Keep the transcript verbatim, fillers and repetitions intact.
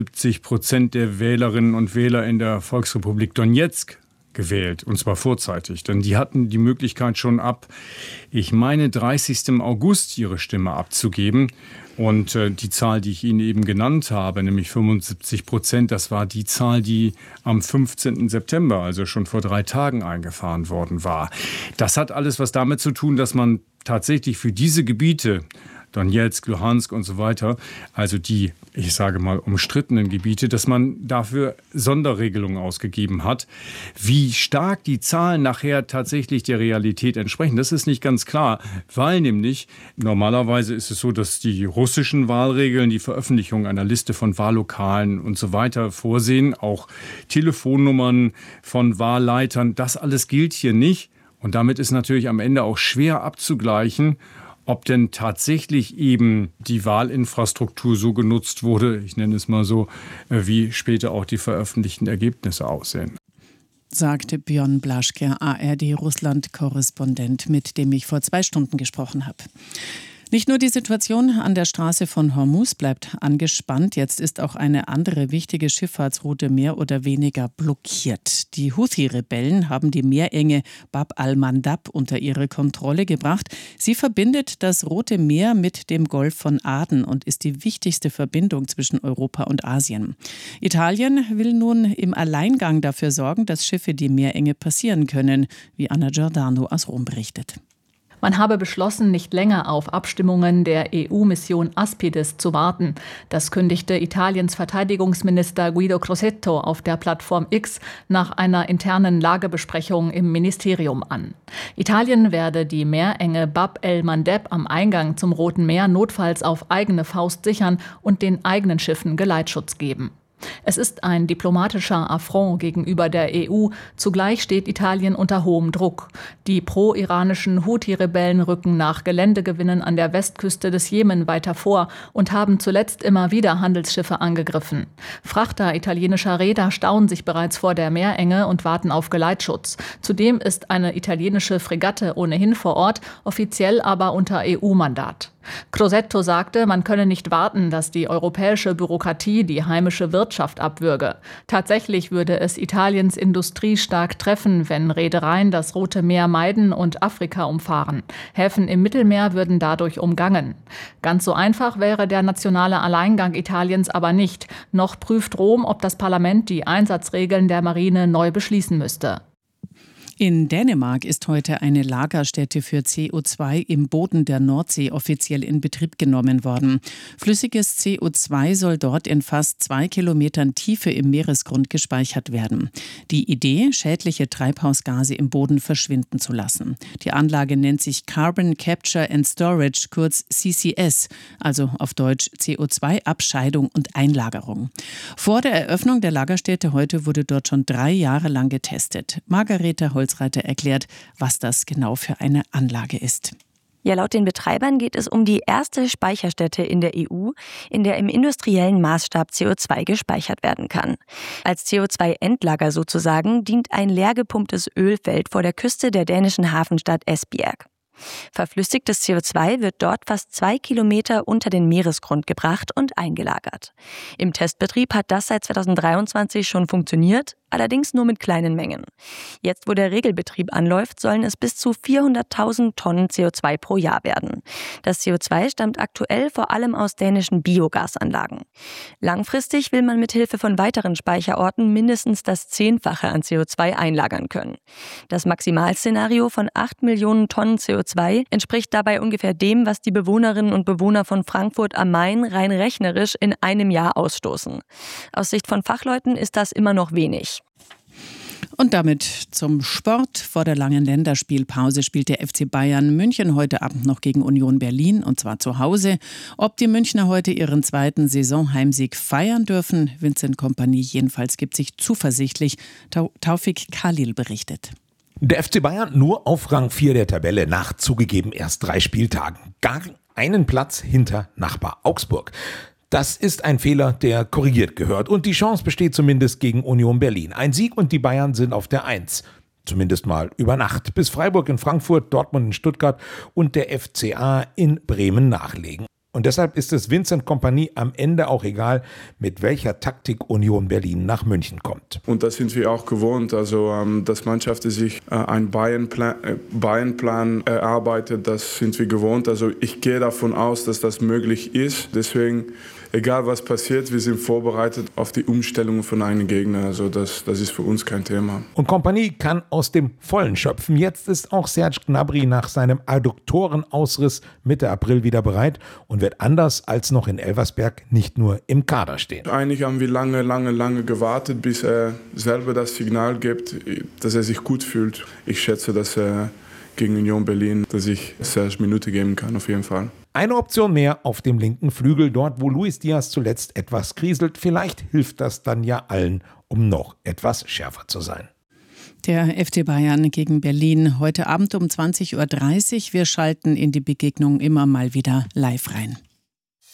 siebzig Prozent der Wählerinnen und Wähler in der Volksrepublik Donezk gewählt, und zwar vorzeitig. Denn die hatten die Möglichkeit schon ab, ich meine, dreißigsten August ihre Stimme abzugeben. Und äh, die Zahl, die ich Ihnen eben genannt habe, nämlich fünfundsiebzig Prozent, das war die Zahl, die am fünfzehnten September, also schon vor drei Tagen, eingefahren worden war. Das hat alles was damit zu tun, dass man tatsächlich für diese Gebiete, Donezk, Luhansk und so weiter, also die, ich sage mal, umstrittenen Gebiete, dass man dafür Sonderregelungen ausgegeben hat. Wie stark die Zahlen nachher tatsächlich der Realität entsprechen, das ist nicht ganz klar, weil nämlich normalerweise ist es so, dass die russischen Wahlregeln die Veröffentlichung einer Liste von Wahllokalen und so weiter vorsehen, auch Telefonnummern von Wahlleitern, das alles gilt hier nicht. Und damit ist natürlich am Ende auch schwer abzugleichen, ob denn tatsächlich eben die Wahlinfrastruktur so genutzt wurde, ich nenne es mal so, wie später auch die veröffentlichten Ergebnisse aussehen. Sagte Björn Blaschke, A R D-Russland-Korrespondent, mit dem ich vor zwei Stunden gesprochen habe. Nicht nur die Situation an der Straße von Hormuz bleibt angespannt, jetzt ist auch eine andere wichtige Schifffahrtsroute mehr oder weniger blockiert. Die Houthi-Rebellen haben die Meerenge Bab al-Mandab unter ihre Kontrolle gebracht. Sie verbindet das Rote Meer mit dem Golf von Aden und ist die wichtigste Verbindung zwischen Europa und Asien. Italien will nun im Alleingang dafür sorgen, dass Schiffe die Meerenge passieren können, wie Anna Giordano aus Rom berichtet. Man habe beschlossen, nicht länger auf Abstimmungen der E U-Mission Aspides zu warten. Das kündigte Italiens Verteidigungsminister Guido Crosetto auf der Plattform X nach einer internen Lagebesprechung im Ministerium an. Italien werde die Meerenge Bab el-Mandeb am Eingang zum Roten Meer notfalls auf eigene Faust sichern und den eigenen Schiffen Geleitschutz geben. Es ist ein diplomatischer Affront gegenüber der E U. Zugleich steht Italien unter hohem Druck. Die pro-iranischen Houthi-Rebellen rücken nach Geländegewinnen an der Westküste des Jemen weiter vor und haben zuletzt immer wieder Handelsschiffe angegriffen. Frachter italienischer Reeder stauen sich bereits vor der Meerenge und warten auf Geleitschutz. Zudem ist eine italienische Fregatte ohnehin vor Ort, offiziell aber unter E U-Mandat. Crosetto sagte, man könne nicht warten, dass die europäische Bürokratie die heimische Wirtschaft abwürge. Tatsächlich würde es Italiens Industrie stark treffen, wenn Reedereien das Rote Meer meiden und Afrika umfahren. Häfen im Mittelmeer würden dadurch umgangen. Ganz so einfach wäre der nationale Alleingang Italiens aber nicht. Noch prüft Rom, ob das Parlament die Einsatzregeln der Marine neu beschließen müsste. In Dänemark ist heute eine Lagerstätte für C O zwei im Boden der Nordsee offiziell in Betrieb genommen worden. Flüssiges C O zwei soll dort in fast zwei Kilometern Tiefe im Meeresgrund gespeichert werden. Die Idee, schädliche Treibhausgase im Boden verschwinden zu lassen. Die Anlage nennt sich Carbon Capture and Storage, kurz C C S, also auf Deutsch C O zwei Abscheidung und Einlagerung. Vor der Eröffnung der Lagerstätte heute wurde dort schon drei Jahre lang getestet. Margarete Holz erklärt, was das genau für eine Anlage ist. Ja, laut den Betreibern geht es um die erste Speicherstätte in der E U, in der im industriellen Maßstab C O zwei gespeichert werden kann. Als C O zwei Endlager sozusagen dient ein leer gepumptes Ölfeld vor der Küste der dänischen Hafenstadt Esbjerg. Verflüssigtes C O zwei wird dort fast zwei Kilometer unter den Meeresgrund gebracht und eingelagert. Im Testbetrieb hat das seit zweitausenddreiundzwanzig schon funktioniert, allerdings nur mit kleinen Mengen. Jetzt, wo der Regelbetrieb anläuft, sollen es bis zu vierhunderttausend Tonnen C O zwei pro Jahr werden. Das C O zwei stammt aktuell vor allem aus dänischen Biogasanlagen. Langfristig will man mit Hilfe von weiteren Speicherorten mindestens das Zehnfache an C O zwei einlagern können. Das Maximalszenario von acht Millionen Tonnen C O zwei entspricht dabei ungefähr dem, was die Bewohnerinnen und Bewohner von Frankfurt am Main rein rechnerisch in einem Jahr ausstoßen. Aus Sicht von Fachleuten ist das immer noch wenig. Und damit zum Sport. Vor der langen Länderspielpause spielt der F C Bayern München heute Abend noch gegen Union Berlin, und zwar zu Hause. Ob die Münchner heute ihren zweiten Saisonheimsieg feiern dürfen, Vincent Kompany jedenfalls gibt sich zuversichtlich. Taufik Khalil berichtet. Der F C Bayern nur auf Rang vier der Tabelle nach zugegeben erst drei Spieltagen. Gar einen Platz hinter Nachbar Augsburg. Das ist ein Fehler, der korrigiert gehört. Und die Chance besteht zumindest gegen Union Berlin. Ein Sieg und die Bayern sind auf der Eins. Zumindest mal über Nacht. Bis Freiburg in Frankfurt, Dortmund in Stuttgart und der F C A in Bremen nachlegen. Und deshalb ist es Vincent Kompany am Ende auch egal, mit welcher Taktik Union Berlin nach München kommt. Und das sind wir auch gewohnt. Also, ähm, dass Mannschaften sich äh, einen Bayern-Plan, äh, Bayern-Plan erarbeitet, das sind wir gewohnt. Also ich gehe davon aus, dass das möglich ist. Deswegen, egal was passiert, wir sind vorbereitet auf die Umstellung von einem Gegner. Also das, das ist für uns kein Thema. Und Kompany kann aus dem Vollen schöpfen. Jetzt ist auch Serge Gnabry nach seinem Adduktorenausriss Mitte April wieder bereit und wird anders als noch in Elversberg nicht nur im Kader stehen. Eigentlich haben wir lange, lange, lange gewartet, bis er selber das Signal gibt, dass er sich gut fühlt. Ich schätze, dass er gegen Union Berlin, dass ich Serge Minute geben kann, auf jeden Fall. Eine Option mehr auf dem linken Flügel, dort wo Luis Diaz zuletzt etwas kriselt. Vielleicht hilft das dann ja allen, um noch etwas schärfer zu sein. Der F C Bayern gegen Berlin heute Abend um zwanzig Uhr dreißig. Wir schalten in die Begegnung immer mal wieder live rein.